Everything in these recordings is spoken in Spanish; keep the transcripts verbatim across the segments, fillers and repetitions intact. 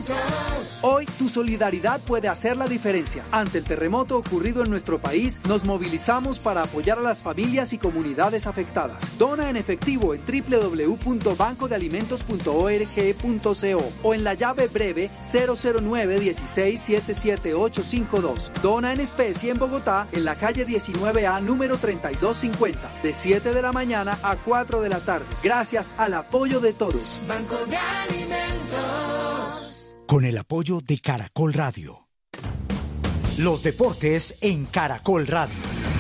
Hoy tu solidaridad puede hacer la diferencia. Ante el terremoto ocurrido en nuestro país, nos movilizamos para apoyar a las familias y comunidades afectadas. Dona en efectivo en doble u doble u doble u punto banco de alimentos punto org punto co o en la llave breve cero cero nueve dieciséis setenta y siete ochocientos cincuenta y dos. Dona en especie en Bogotá, en la calle diecinueve A, número treinta y dos cincuenta, de siete de la mañana a cuatro de la tarde. Gracias al apoyo de todos. Banco de Alimentos. Con el apoyo de Caracol Radio. Los deportes en Caracol Radio.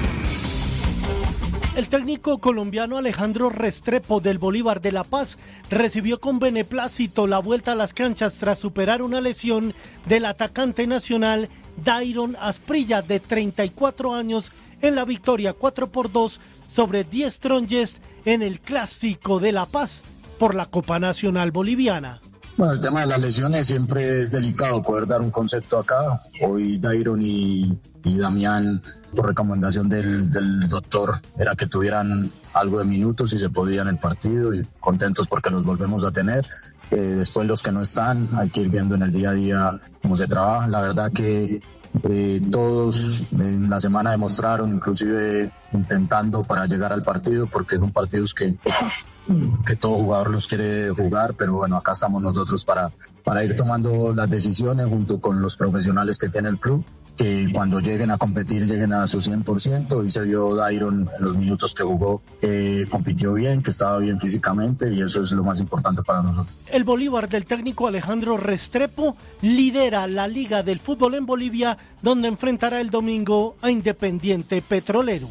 El técnico colombiano Alejandro Restrepo del Bolívar de La Paz recibió con beneplácito la vuelta a las canchas tras superar una lesión del atacante nacional Dairon Asprilla, de treinta y cuatro años, en la victoria cuatro por dos sobre Die Strongest en el Clásico de La Paz por la Copa Nacional Boliviana. Bueno, el tema de las lesiones siempre es delicado poder dar un concepto acá. Hoy Dairon y, y Damián, por recomendación del, del doctor, era que tuvieran algo de minutos y se podía en el partido, y contentos porque los volvemos a tener. Eh, después los que no están, hay que ir viendo en el día a día cómo se trabaja. La verdad que eh, todos en la semana demostraron, inclusive intentando para llegar al partido, porque son partidos que... que todo jugador los quiere jugar, pero bueno, acá estamos nosotros para, para ir tomando las decisiones junto con los profesionales que tiene el club, que cuando lleguen a competir lleguen a su cien por ciento, y se vio Dairon en los minutos que jugó, que compitió bien, que estaba bien físicamente, y eso es lo más importante para nosotros. El Bolívar del técnico Alejandro Restrepo lidera la Liga del Fútbol en Bolivia, donde enfrentará el domingo a Independiente Petrolero.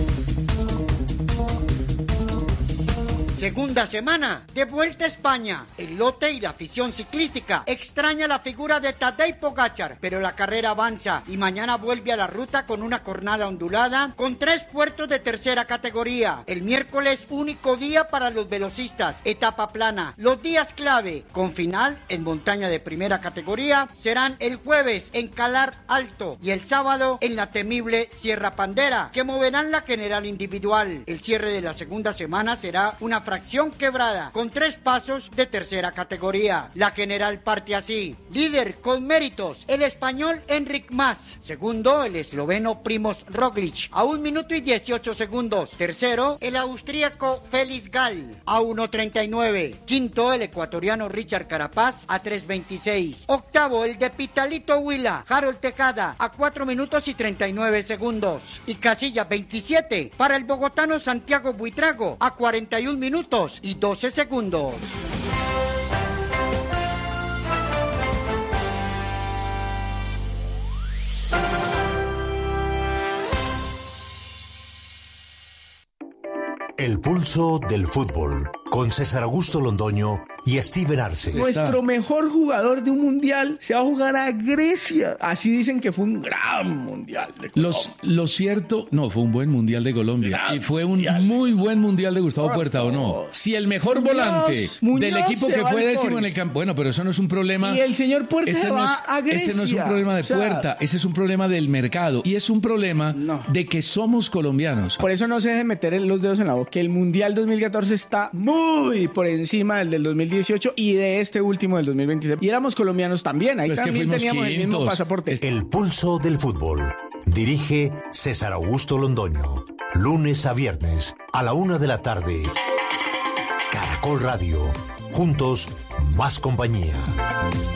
Segunda semana, de vuelta a España. El lote y la afición ciclística extraña la figura de Tadej Pogačar, pero la carrera avanza y mañana vuelve a la ruta con una jornada ondulada con tres puertos de tercera categoría. El miércoles, único día para los velocistas, etapa plana. Los días clave, con final en montaña de primera categoría, serán el jueves en Calar Alto y el sábado en la temible Sierra Pandera, que moverán la general individual. El cierre de la segunda semana será una fracción quebrada con tres pasos de tercera categoría. La general parte así: líder con méritos el español Enric Mas, segundo el esloveno Primož Roglič a un minuto y dieciocho segundos, tercero el austríaco Felix Gall a uno treinta y nueve, quinto el ecuatoriano Richard Carapaz a tres veintiséis, octavo el de Pitalito Huila Harold Tejada a cuatro minutos y treinta y nueve segundos, y casilla veintisiete para el bogotano Santiago Buitrago a cuarenta y un minutos y doce segundos. El pulso del fútbol, con César Augusto Londoño y Steven Arce. Nuestro mejor jugador de un mundial se va a jugar a Grecia. Así dicen que fue un gran mundial de Colombia. Los, lo cierto, no, fue un buen mundial de Colombia. Gran y fue un mundial. Muy buen mundial de Gustavo Puerta, ¿o no? Si el mejor Muñoz, volante Muñoz del equipo que fue décimo en el campo. Bueno, pero eso no es un problema. Y el señor Puerta ese va no es, a Grecia. Ese no es un problema de o sea, Puerta, ese es un problema del mercado. Y es un problema no. de que somos colombianos. Por eso no se deje meter los dedos en la boca. Que el mundial dos mil catorce está muy por encima del del dos mil dieciocho y de este último del dos mil veintiséis. Y éramos colombianos también, ahí pues también teníamos quintos. El mismo pasaporte. El pulso del fútbol. Dirige César Augusto Londoño. Lunes a viernes a la una de la tarde. Caracol Radio. Juntos, más compañía.